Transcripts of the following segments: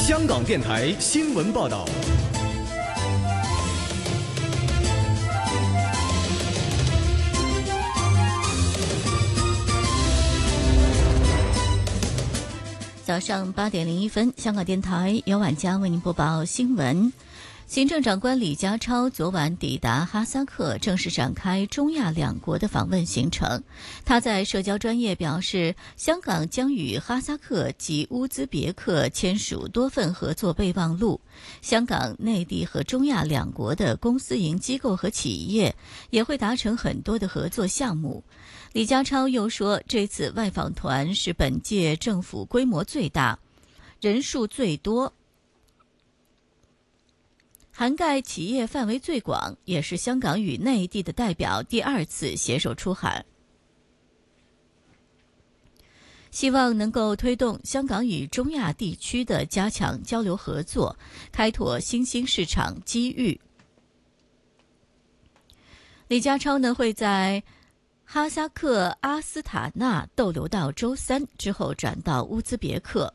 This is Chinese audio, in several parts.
香港电台新闻报道。 早上8点01分，香港电台由晚佳为您播报新闻。行政长官李家超昨晚抵达哈萨克，正式展开中亚两国的访问行程。他在社交专页表示，香港将与哈萨克及乌兹别克签署多份合作备忘录。香港、内地和中亚两国的公私营机构和企业也会达成很多的合作项目。李家超又说，这次外访团是本届政府规模最大、人数最多、涵盖企业范围最广，也是香港与内地的代表第2次携手出海，希望能够推动香港与中亚地区的加强交流合作，开拓新兴市场机遇。李家超呢会在哈萨克阿斯塔纳逗留到周3，之后转到乌兹别克。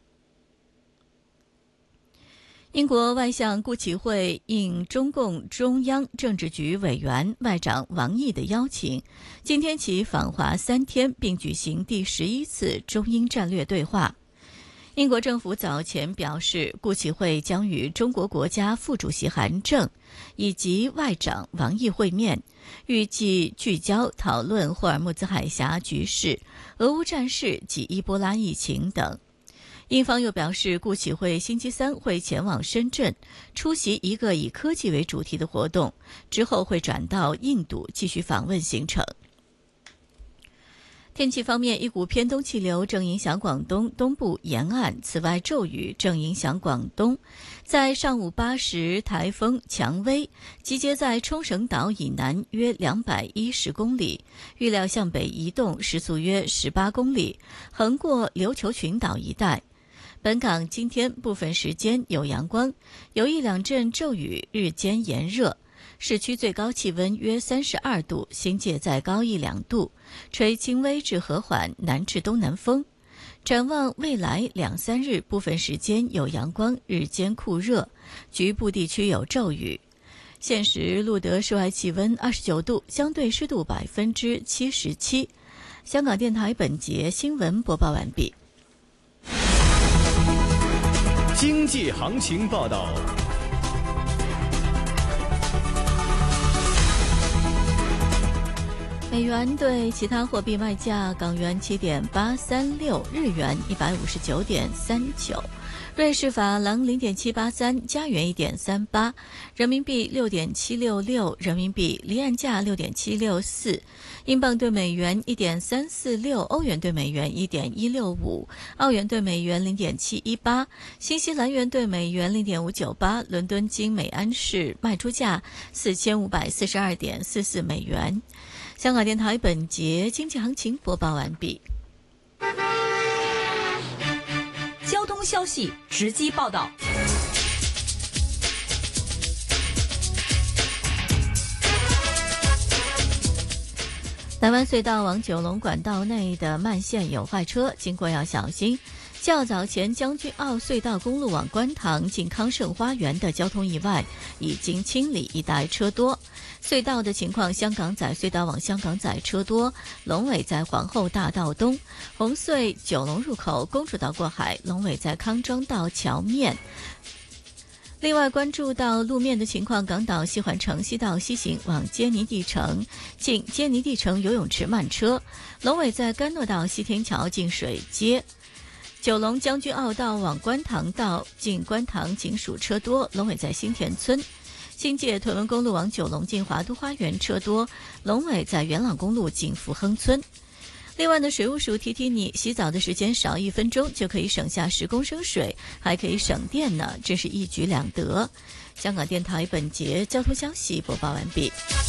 英国外相顾启慧应中共中央政治局委员外长王毅的邀请，今天起访华3天，并举行第11次中英战略对话。英国政府早前表示，顾启慧将与中国国家副主席韩正以及外长王毅会面，预计聚焦讨论霍尔木兹海峡局势、俄乌战事及伊波拉疫情等。英方又表示，顾启慧星期3会前往深圳出席一个以科技为主题的活动，之后会转到印度继续访问行程。天气方面，一股偏东气流正影响广东东部沿岸，此外骤雨正影响广东。在上午8时，台风蔷薇集结在冲绳岛以南约210公里，预料向北移动，时速约18公里，横过琉球群岛一带。本港今天部分时间有阳光，有1、2阵骤雨，日间炎热。市区最高气温约32度，新界再高1、2度，吹轻微至和缓南至东南风。展望未来2、3日，部分时间有阳光，日间酷热，局部地区有骤雨。现时录得室外气温29度，相对湿度77%。香港电台本节新闻播报完毕。 经济行情报道。 美元对其他货币卖价：港元7.836，日元159.39，瑞士法郎0.783，加元1.38，人民币6.766，人民币离岸价6.764，英镑对美元1.346，欧元对美元1.165，澳元对美元0.718，新西兰元对美元0.598，伦敦金每安士卖出价4542.44美元。香港电台本节经济行情播报完毕。 交通消息直击报道。 南湾隧道往九龙管道内的慢线有坏车，经过要小心。较早前将军澳隧道公路往观塘进康盛花园的交通意外已经清理，一带车多。隧道的情况，香港仔隧道往香港仔车多，龙尾在皇后大道东，红隧九龙入口公主道过海，龙尾在康庄道桥面。另外关注到路面的情况，港岛西环城西道西行往坚尼地城进坚尼地城游泳池慢车，龙尾在甘诺道西天桥进水街。九龙将军澳道往观塘道进观塘警署车多，龙尾在新田村。新界屯门公路往九龙进华都花园车多，龙尾在元朗公路进福亨村。另外呢，水务署提提你，洗澡的时间少1分钟就可以省下10公升水，还可以省电呢，真是一举两得。香港电台本节交通消息播报完毕。